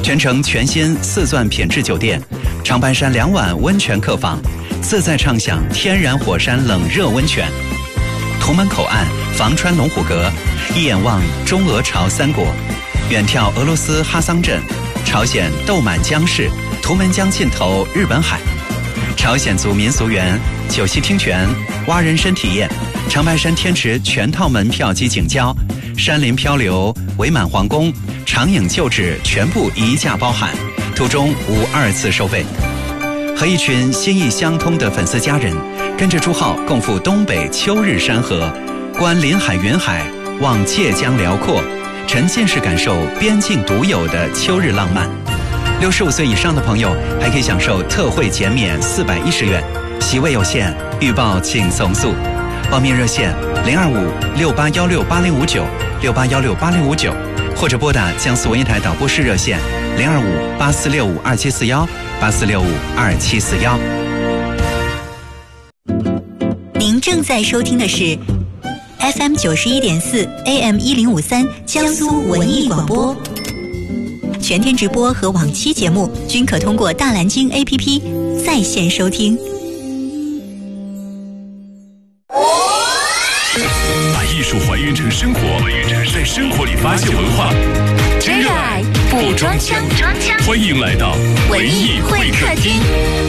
全程全新4钻品质酒店，长白山2晚温泉客房，自在畅享天然火山冷热温泉。图门口岸房川龙虎阁，一眼望中俄朝3国，远眺俄罗斯哈桑镇，朝鲜豆满江市，图门江尽头日本海。朝鲜族民俗园、九溪听泉、蛙人参体验、长白山天池全套门票及景交，山林漂流、伪满皇宫、长影旧址全部一价包含，途中无2次收费。和一群心意相通的粉丝家人，跟着朱浩共赴东北秋日山河，观临海云海，望界江辽阔，沉浸式感受边境独有的秋日浪漫。65岁以上的朋友还可以享受特惠减免410元，席位有限，预报请从速。报名热线025-6816-8059 6816-8059，或者拨打江苏文艺台导播室热线025-8465-2741 8465-2741。 您正在收听的是 FM 91.4 AM 1053江苏文艺广播。全天直播和往期节目均可通过大蓝鲸 APP 在线收听。 把艺术还原成生活，在生活里发现文化，真热爱不装腔。欢迎来到文艺会客厅。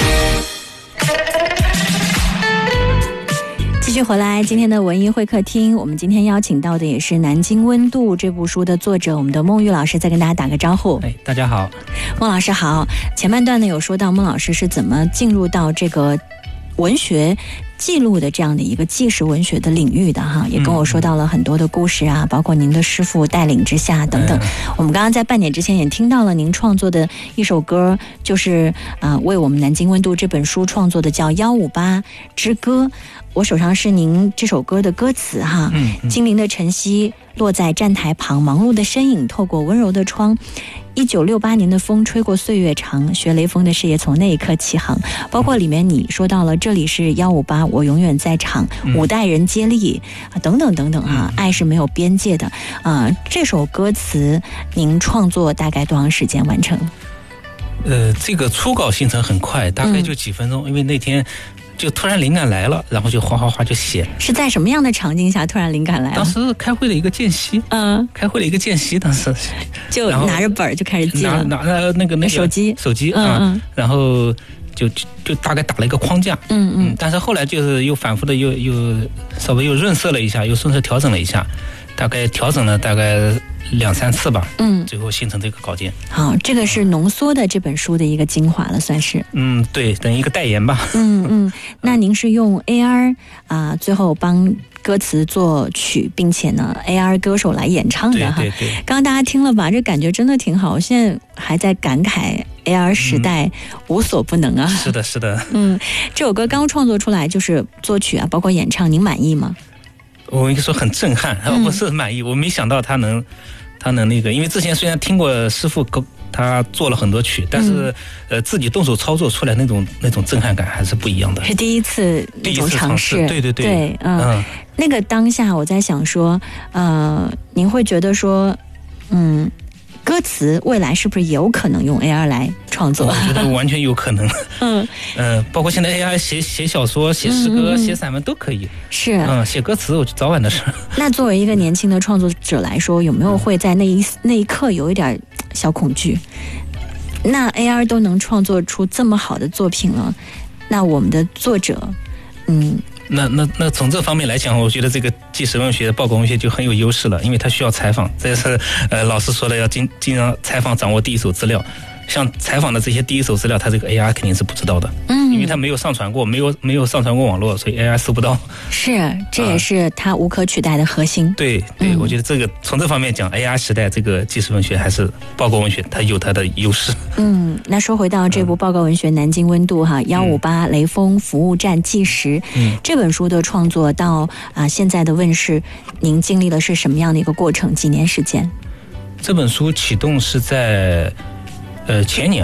继续回来，今天的文艺会客厅，我们今天邀请到的也是《南京温度》这部书的作者，我们的孟玉老师，再跟大家打个招呼。 大家好。 孟老师好。前半段呢有说到孟老师是怎么进入到这个文学记录的这样的一个纪实文学的领域的哈，也跟我说到了很多的故事啊，包括您的师父带领之下等等。我们刚刚在半点之前也听到了您创作的一首歌，就是为我们《南京温度》这本书创作的，叫《158之歌》。我手上是您这首歌的歌词哈，精灵的晨曦落在站台旁，忙碌的身影透过温柔的窗。1968年的风吹过岁月长，学雷锋的事业从那一刻起航。包括里面你说到了这里是158，我永远在场，5代人接力等等等等哈，爱是没有边界的这首歌词您创作大概多长时间完成？ 这个初稿形成很快，大概就几分钟，因为那天就突然灵感来了，然后就哗哗哗就写。是在什么样的场景下突然灵感来了？ 当时开会的一个间隙，当时就拿着本就开始记了， 拿那个手机然后就大概打了一个框架，但是后来就是又反复的又稍微又润色了一下，又顺势调整了一下，大概调整了大概2-3次吧，最后形成这个稿件。 好，这个是浓缩的这本书的一个精华了，算是。 对，等于一个代言吧。 那您是用 AR 最后帮歌词作曲，并且呢 AR 歌手来演唱的哈。对。刚刚大家听了吧，这感觉真的挺好。我现在还在感慨 AR 时代无所不能啊。 是的。 这首歌刚创作出来，就是作曲包括演唱，您满意吗？ 我应该说很震撼，我是很满意。我没想到他能那个，因为之前虽然听过师傅他做了很多曲，但是自己动手操作出来那种震撼感还是不一样的。 是第一次那种尝试。对。那个当下我在想说，您会觉得说，歌词未来是不是也有可能用 AR 来创作？ 我觉得完全有可能。包括现在 AR 写小说、写诗歌、写散文都可以。 是。 写歌词我就早晚的事。 那作为一个年轻的创作者来说，有没有会在那一刻有一点小恐惧？那 AR 都能创作出这么好的作品了，那我们的作者， 那从这方面来讲，我觉得这个纪实文学、报告文学就很有优势了，因为它需要采访。这是老师说了，要经常采访，掌握第一手资料。像采访的这些第一手资料，它这个 AR 肯定是不知道的，因为它没有上传过，没有上传过网络，所以 AR 搜不到。 是，这也是它无可取代的核心。 对，我觉得这个从这方面讲 ，AR 时代这个纪实文学还是报告文学，它有它的优势。 那说回到这部报告文学《南京温度》哈，158雷锋服务站纪实，这本书的创作到现在的问世，您经历的是什么样的一个过程？几年时间？ 这本书启动是在前年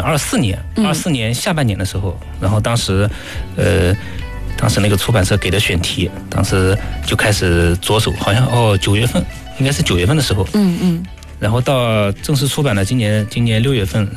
24年下半年的时候，然后当时那个出版社给的选题，当时就开始着手，好像9月份，应该是9月份的时候，然后到正式出版了，今年6月份。